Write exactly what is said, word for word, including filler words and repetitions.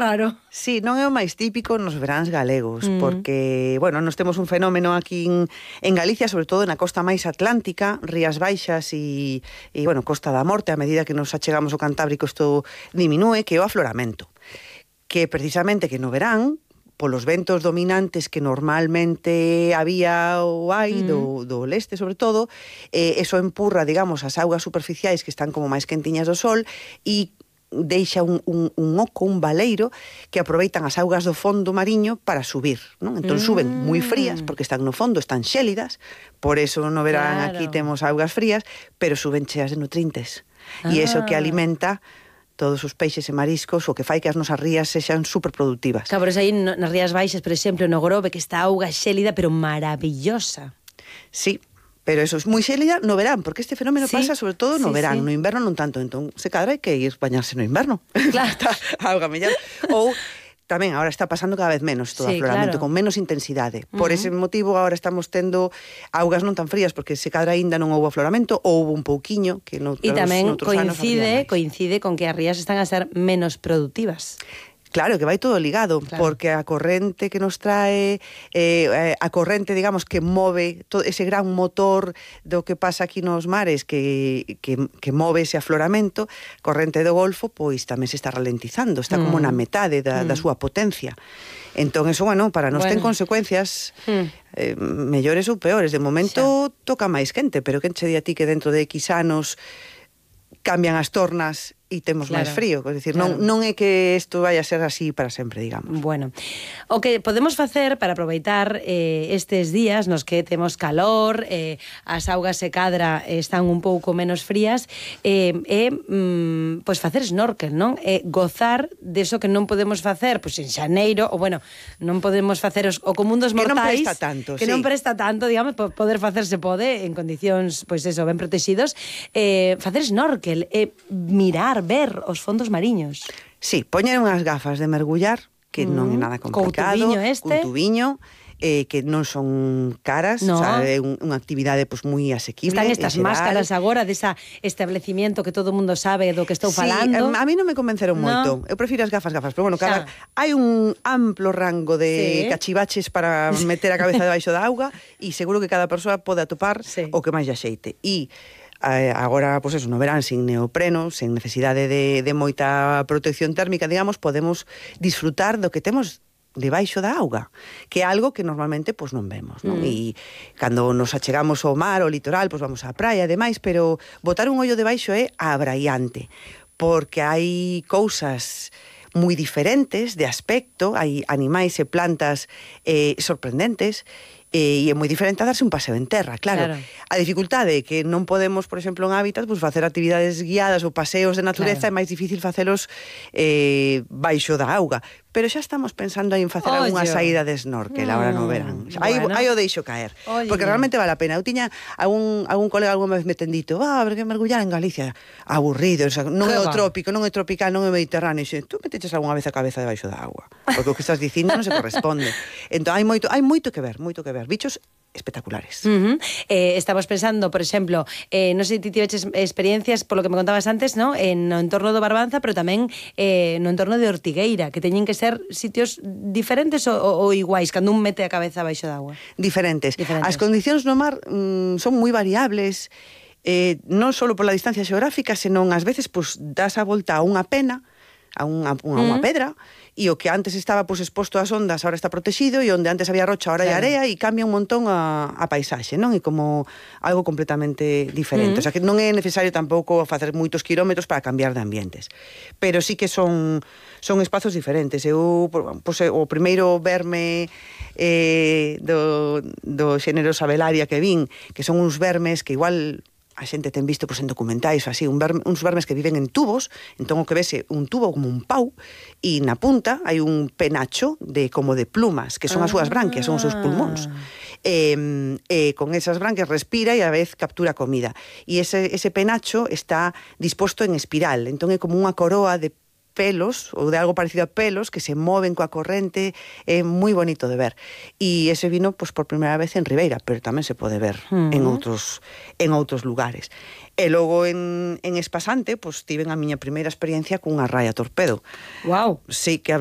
raro. Sí, non é o máis típico nos veráns galegos, mm. porque, bueno, nos temos un fenómeno aquí en, en Galicia, sobre todo na costa máis atlántica, Rías Baixas e, e, bueno, Costa da Morte, a medida que nos achegamos ao Cantábrico isto diminúe, que é o afloramento. Que precisamente que no verán, polos ventos dominantes que normalmente había ou hai, mm. do, do leste sobre todo, eh, eso empurra, digamos, as augas superficiais que están como máis quentiñas do sol e deixa un, un, un oco, un baleiro que aproveitan as augas do fondo mariño para subir, non? Entón mm. suben moi frías porque están no fondo, están xélidas, por eso no verán claro. Aquí temos augas frías, pero suben cheas de nutrientes. Ah. E iso que alimenta todos os peixes e mariscos, o que fai que as nosas rías sexan superproductivas. Claro, por eso aí nas Rías Baixas, por exemplo, no Grove, que está a auga xélida, pero maravillosa. Sí. Pero eso é moi xélida no verán, porque este fenómeno sí, pasa sobre todo no sí, verán, sí. No inverno non tanto, entón se cadra hai que ir bañarse no inverno. Claro. A auga mellor. Ou tamén agora está pasando cada vez menos todo sí, afloramento, claro. Con menos intensidade. Por uh-huh. ese motivo agora estamos tendo augas non tan frías, porque se cadra aínda non houve afloramento, ou houve un pouquiño, que noutros, e tamén coincide, coincide, coincide con que as rías están a ser menos productivas. Claro, que vai todo ligado, claro. Porque a corrente que nos trae, eh, a corrente, digamos, que move todo ese gran motor do que pasa aquí nos mares, que, que, que move ese afloramento, corrente do Golfo, pois tamén se está ralentizando, está como mm. na metade da, mm. da súa potencia. Entón, eso, bueno, para nos bueno. ten consecuencias mm. eh, mellores ou peores. De momento, xa. Toca máis quente, pero quen che di a ti que dentro de X anos cambian as tornas e temos claro, máis frío, é dicir, claro. non, non é que isto vai a ser así para sempre, digamos. Bueno, o que podemos facer para aproveitar eh, estes días nos que temos calor, eh, as augas se cadra están un pouco menos frías, é eh, mm, pois facer snorkel, non? É gozar deso que non podemos facer pois en xaneiro, ou bueno, non podemos facer os, o común dos mortais, que non presta tanto, que sí. non presta tanto, digamos, poder facerse pode en condicións, pois eso, ben protegidos, eh, facer snorkel, é eh, mirar, ver os fondos mariños. Sí, poñer unhas gafas de mergullar, que mm. non é nada complicado. Co tubiño este. Cun tubiño, eh, que non son caras, no. O sea, é un, unha actividade pues, moi asequible. Están estas máscaras agora desa establecimiento que todo o mundo sabe do que estou sí, falando. A mí non me convenceron no. moito. Eu prefiro as gafas, gafas, pero bueno, cada, hai un amplo rango de sí. cachivaches para meter a cabeza debaixo da auga e seguro que cada persoa pode atopar sí. o que máis lle axeite. E agora, pois eso, no verán, sin neopreno, sin necesidade de, de moita protección térmica, digamos, podemos disfrutar do que temos debaixo da auga, que é algo que normalmente pois non vemos, non? Mm. E cando nos achegamos ao mar, ao litoral, pois vamos á praia, ademais, pero botar un ollo debaixo é abraiante, porque hai cousas moi diferentes de aspecto, hai animais e plantas eh, sorprendentes, e é moi diferente a darse un paseo en terra, claro. claro. A dificultade é que non podemos, por exemplo, en hábitat, pues, facer actividades guiadas ou paseos de natureza, claro. É máis difícil facelos eh, baixo da auga. Pero xa estamos pensando en facer algunha saída de snorkel mm, agora no verán. Aí, bueno. aí o deixo caer. Oye. Porque realmente vale a pena. Eu tiña algún, algún colega algunha vez me ten dito, ah, pero que mergullar en Galicia. Aburrido, o sea, non é o trópico, non é tropical, non é mediterráneo. E tú meteches algunha vez a cabeza debaixo da agua. Porque o que estás dicindo non se corresponde. Entón hai moito, hai moito que ver, moito que ver. Bichos espectaculares. Uh -huh. eh, estamos pensando, por exemplo, eh, non sei se ti tiveches experiencias, por lo que me contabas antes, ¿no? En no entorno do Barbanza, pero tamén eh, no entorno de Ortigueira, que teñen que ser sitios diferentes ou, ou iguais, cando un mete a cabeza baixo da agua. Diferentes. diferentes. As condicións no mar mm, son moi variables, eh, non só pola distancia xeográfica, senón ás veces pues, das a volta a unha pena, a unha, unha, unha pedra, e o que antes estaba pues, exposto ás ondas ahora está protegido, e onde antes había rocha ahora claro. hai area, e cambia un montón a, a paisaxe, non? E como algo completamente diferente. Uh -huh. O sea, que non é necesario tampouco facer moitos kilómetros para cambiar de ambientes. Pero sí que son son espazos diferentes. Eu, pues, o primeiro verme eh, do, do xénero Sabelaria que vin, que son uns vermes que igual a xente ten visto pois, en documentais así, un verme, uns vermes que viven en tubos, entón o que vese un tubo como un pau, e na punta hai un penacho de como de plumas, que son as súas branquias, son os seus pulmóns. E, e con esas branquias respira e a vez captura comida. E ese, ese penacho está disposto en espiral, entón é como unha coroa de pelos, ou de algo parecido a pelos, que se moven coa corrente, é moi bonito de ver. E ese vino, pois, por primeira vez en Ribeira, pero tamén se pode ver uh -huh. en outros en outros lugares. E logo en, en Espasante, pois, tiven a miña primeira experiencia cunha raia torpedo. Wow. Sí, que a